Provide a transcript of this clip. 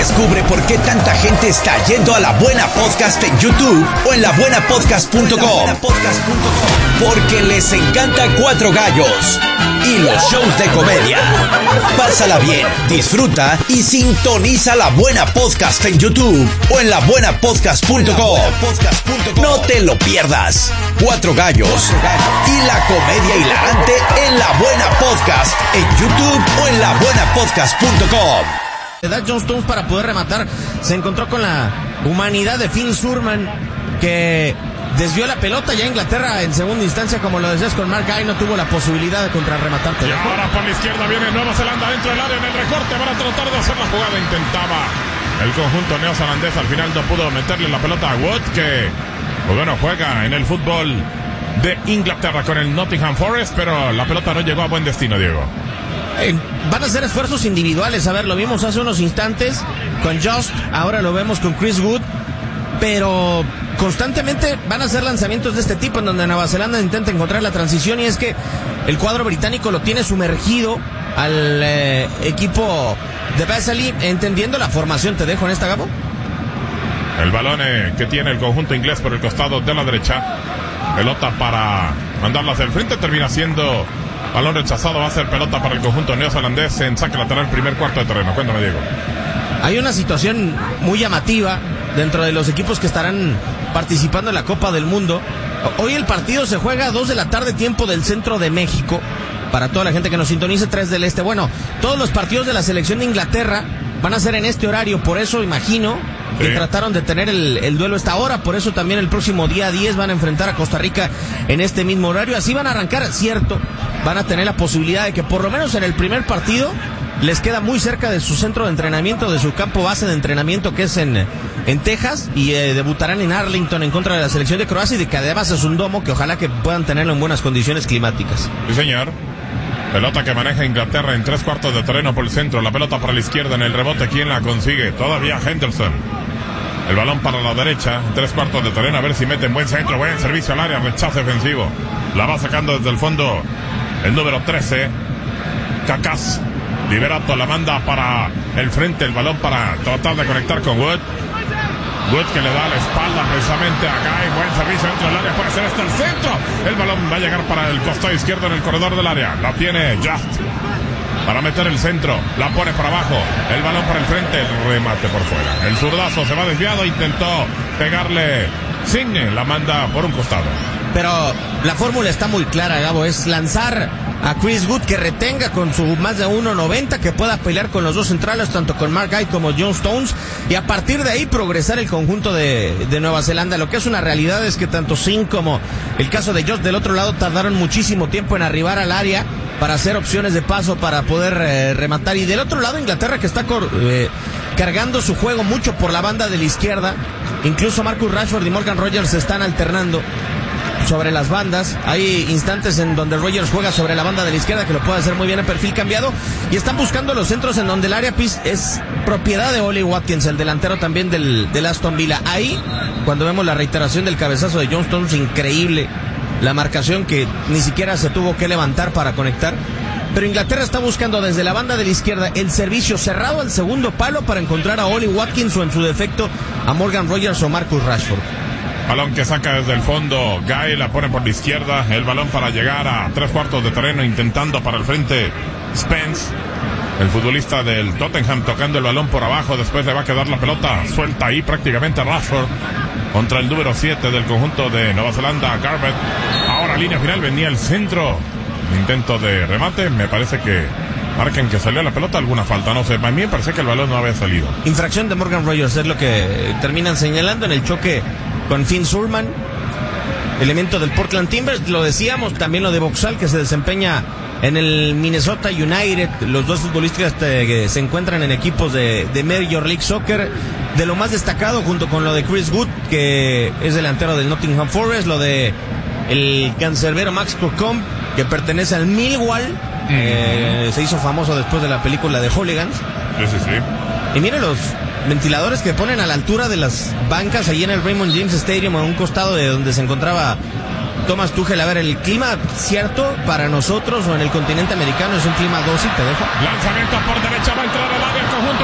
Descubre por qué tanta gente está yendo a La Buena Podcast en YouTube o en labuenapodcast.com. Porque les encanta Cuatro Gallos y los shows de comedia. Pásala bien, disfruta y sintoniza La Buena Podcast en YouTube o en labuenapodcast.com. No te lo pierdas. Cuatro Gallos y la comedia hilarante en La Buena Podcast en YouTube o en labuenapodcast.com. Da John Stones para poder rematar. Se encontró con la humanidad de Phil Surman, que desvió la pelota. Ya Inglaterra en segunda instancia, como lo decías con Mark Guy, no tuvo la posibilidad de contrarrematarte. Y ahora por la izquierda viene Nueva Zelanda dentro del área en el recorte para tratar de hacer la jugada. Intentaba el conjunto neozelandés, al final no pudo meterle la pelota a Wood, que pues bueno, juega en el fútbol de Inglaterra con el Nottingham Forest, pero la pelota no llegó a buen destino, Diego. Van a ser esfuerzos individuales. A ver, lo vimos hace unos instantes con Just, ahora lo vemos con Chris Wood, pero constantemente van a ser lanzamientos de este tipo en donde Nueva Zelanda intenta encontrar la transición, y es que el cuadro británico lo tiene sumergido al equipo de Vesely, entendiendo la formación. Te dejo en esta, Gabo. El balón que tiene el conjunto inglés por el costado de la derecha, pelota para mandarla hacia el frente, termina siendo balón rechazado. Va a ser pelota para el conjunto neozelandés en saque lateral, primer cuarto de terreno. Cuéntame, Diego. Hay una situación muy llamativa dentro de los equipos que estarán participando en la Copa del Mundo. Hoy el partido se juega a 2 de la tarde, tiempo del centro de México. Para toda la gente que nos sintonice, 3 del este. Bueno, todos los partidos de la selección de Inglaterra van a ser en este horario, por eso imagino que trataron de tener el duelo a esta hora. Por eso también el próximo día 10 van a enfrentar a Costa Rica en este mismo horario. Así van a arrancar, cierto, van a tener la posibilidad de que por lo menos en el primer partido les queda muy cerca de su centro de entrenamiento, de su campo base de entrenamiento, que es en Texas, y debutarán en Arlington en contra de la selección de Croacia, y de que además es un domo que ojalá que puedan tenerlo en buenas condiciones climáticas. Sí, señor. Pelota que maneja Inglaterra en 3/4 de terreno por el centro. La pelota para la izquierda en el rebote. ¿Quién la consigue? Todavía Henderson. El balón para la derecha, 3/4 de terreno. A ver si mete en buen centro. Buen servicio al área. Rechazo defensivo. La va sacando desde el fondo el número 13. Cacás. Liberato la manda para el frente. El balón para tratar de conectar con Wood. Wood que le da la espalda precisamente a Guy. Buen servicio dentro del área. Puede ser hasta el centro. El balón va a llegar para el costado izquierdo en el corredor del área. La tiene Just para meter el centro. La pone para abajo. El balón para el frente. El remate por fuera. El zurdazo se va desviado. Intentó pegarle Signe. La manda por un costado. Pero la fórmula está muy clara, Gabo. Es lanzar a Chris Wood, que retenga con su más de 1.90, que pueda pelear con los dos centrales, tanto con Mark Guy como John Stones, y a partir de ahí progresar el conjunto de Nueva Zelanda. Lo que es una realidad es que tanto Singh como el caso de Josh del otro lado tardaron muchísimo tiempo en arribar al área para hacer opciones de paso, para poder rematar. Y del otro lado Inglaterra, que está cargando su juego mucho por la banda de la izquierda. Incluso Marcus Rashford y Morgan Rogers se están alternando sobre las bandas. Hay instantes en donde Rogers juega sobre la banda de la izquierda, que lo puede hacer muy bien en perfil cambiado, y están buscando los centros en donde el área es propiedad de Ollie Watkins, el delantero también del Aston Villa. Ahí, cuando vemos la reiteración del cabezazo de John Stones, increíble la marcación, que ni siquiera se tuvo que levantar para conectar. Pero Inglaterra está buscando desde la banda de la izquierda el servicio cerrado al segundo palo para encontrar a Ollie Watkins, o en su defecto a Morgan Rogers o Marcus Rashford. Balón que saca desde el fondo Guy, la pone por la izquierda. El balón para llegar a 3/4 de terreno, intentando para el frente Spence, el futbolista del Tottenham, tocando el balón por abajo. Después le va a quedar la pelota suelta ahí prácticamente a Rashford contra el número 7 del conjunto de Nueva Zelanda, Garbutt. Ahora línea final, venía el centro, intento de remate. Me parece que marquen que salió la pelota, alguna falta, no sé. A mí me parece que el balón no había salido. Infracción de Morgan Rogers es lo que terminan señalando en el choque con Finn Surman, elemento del Portland Timbers. Lo decíamos, también lo de Boxall, que se desempeña en el Minnesota United. Los dos futbolistas que se encuentran en equipos de Major League Soccer. De lo más destacado, junto con lo de Chris Wood, que es delantero del Nottingham Forest, lo de el cancerbero Max Crocombe, que pertenece al Millwall. Se hizo famoso después de la película de Hooligans. Sí. Y miren los ventiladores que ponen a la altura de las bancas allí en el Raymond James Stadium, a un costado de donde se encontraba Thomas Tuchel. A ver, el clima, cierto, para nosotros o en el continente americano es un clima dócil, te dejo. Lanzamiento por derecha, va a entrar al área el conjunto